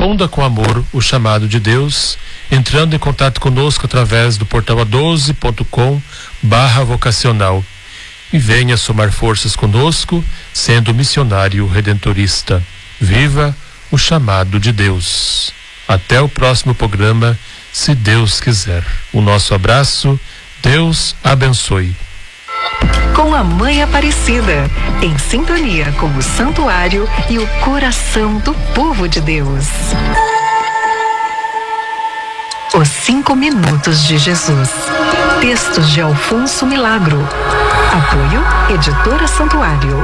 Responda com amor o chamado de Deus, entrando em contato conosco através do portal a12.com/vocacional. E venha somar forças conosco, sendo missionário redentorista. Viva o chamado de Deus. Até o próximo programa, se Deus quiser. O nosso abraço, Deus abençoe. Com a Mãe Aparecida, em sintonia com o santuário e o coração do povo de Deus. Os 5 minutos de Jesus. Textos de Alfonso Milagro. Apoio Editora Santuário.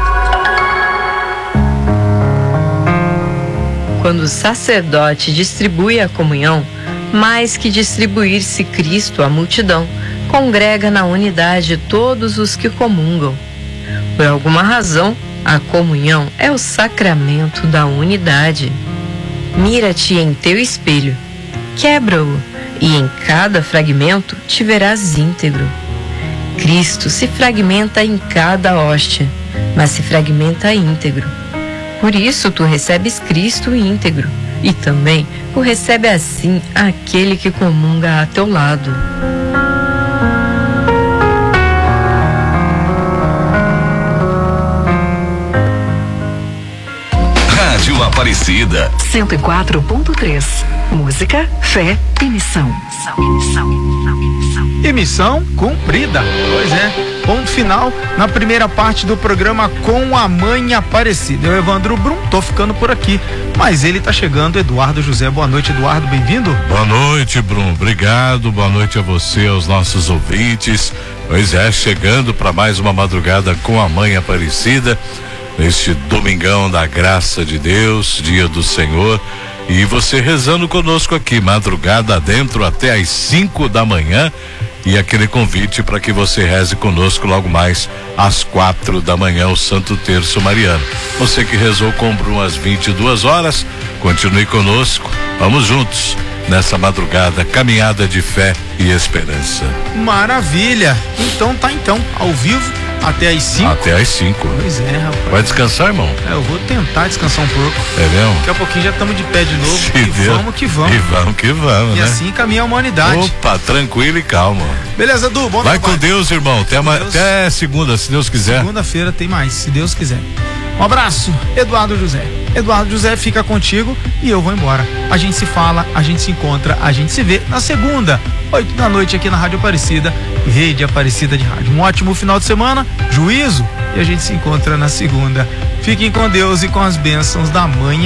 Quando o sacerdote distribui a comunhão, mais que distribuir-se Cristo à multidão, congrega na unidade todos os que comungam. Por alguma razão, a comunhão é o sacramento da unidade. Mira-te em teu espelho, quebra-o, e em cada fragmento te verás íntegro. Cristo se fragmenta em cada hóstia, mas se fragmenta íntegro. Por isso tu recebes Cristo íntegro, e também o recebe assim aquele que comunga a teu lado. Rádio Aparecida 104.3. Música, fé e missão. E missão cumprida. Pois é. Ponto final na primeira parte do programa Com a Mãe Aparecida. Eu, Evandro Brum, tô ficando por aqui, mas ele tá chegando, Eduardo José. Boa noite, Eduardo, bem-vindo. Boa noite, Brum, obrigado, boa noite a você, aos nossos ouvintes. Pois é, chegando para mais uma madrugada com a Mãe Aparecida, neste domingão da graça de Deus, dia do Senhor, e você rezando conosco aqui, madrugada dentro até às 5 da manhã. E aquele convite para que você reze conosco logo mais às 4 da manhã, o Santo Terço Mariano. Você que rezou com o Brum às 22 horas, continue conosco. Vamos juntos nessa madrugada, caminhada de fé e esperança. Maravilha! Então, ao vivo até às 5. Até às 5. Pois é, rapaz. Vai descansar, irmão? Eu vou tentar descansar um pouco. É mesmo? Daqui a pouquinho já estamos de pé de novo. Se e Deus, vamos que vamos. E vamos que vamos, e né? assim caminha a humanidade. Opa, tranquilo e calmo. Beleza, Edu, bom Vai trabalho. com Deus, irmão. Até segunda, se Deus quiser. Segunda-feira tem mais, se Deus quiser. Um abraço, Eduardo José. Eduardo José fica contigo e eu vou embora. A gente se fala, a gente se encontra, a gente se vê na segunda, 8 da noite aqui na Rádio Aparecida, Rede Aparecida de Rádio. Um ótimo final de semana, juízo, e a gente se encontra na segunda. Fiquem com Deus e com as bênçãos da Mãe